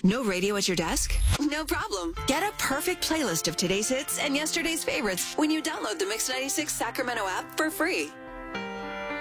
No radio at your desk? No problem. Get a perfect playlist of today's hits and yesterday's favorites when you download the Mix 96 Sacramento app for free.